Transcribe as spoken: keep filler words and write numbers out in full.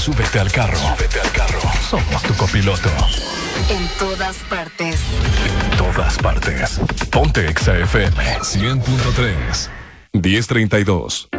Súbete al carro. Súbete al carro. Somos tu copiloto. En todas partes. En todas partes. Ponte Exa F M cien punto tres. diez treinta y dos.